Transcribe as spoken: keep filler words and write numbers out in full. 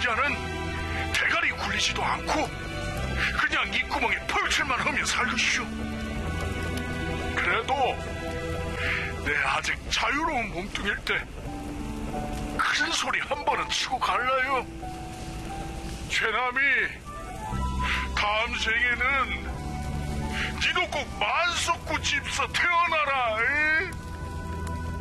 이제는 대가리 굴리지도 않고 그냥 이 구멍에 펄출만 하며 살겠슈. 그래도 내 아직 자유로운 몸뚱일 때 큰 소리 한 번은 치고 갈라요. 최남이, 다음 생에는 니도 꼭 만석구 집사 태어나라. 에?